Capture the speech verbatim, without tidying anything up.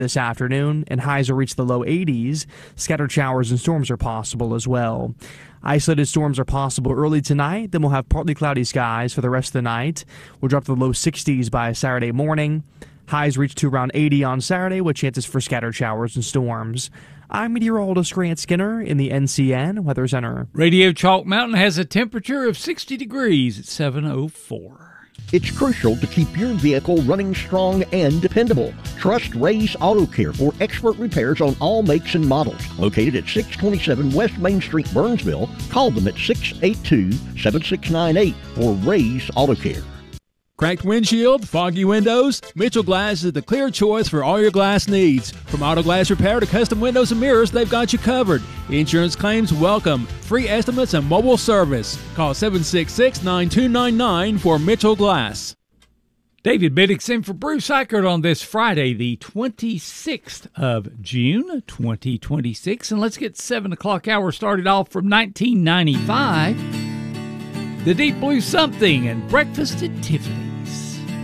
this afternoon, and highs will reach the low eighties. Scattered showers and storms are possible as well. Isolated storms are possible early tonight. Then we'll have partly cloudy skies for the rest of the night. We'll drop to the low sixties by Saturday morning. Highs reach to around eighty on Saturday with chances for scattered showers and storms. I'm meteorologist Grant Skinner in the N C N Weather Center. Radio Chalk Mountain has a temperature of sixty degrees at seven oh four. It's crucial to keep your vehicle running strong and dependable. Trust Ray's Auto Care for expert repairs on all makes and models. Located at six twenty-seven West Main Street, Burnsville, call them at six eight two, seven six nine eight for Ray's Auto Care. Cracked windshield, foggy windows? Mitchell Glass is the clear choice for all your glass needs. From auto glass repair to custom windows and mirrors, they've got you covered. Insurance claims welcome. Free estimates and mobile service. Call seven six six, nine two nine nine for Mitchell Glass. David Biddick's in for Bruce Eichert on this Friday, the twenty-sixth of June, twenty twenty-six. And let's get seven o'clock hour started off from nineteen ninety-five. The Deep Blue Something and Breakfast at Tiffany.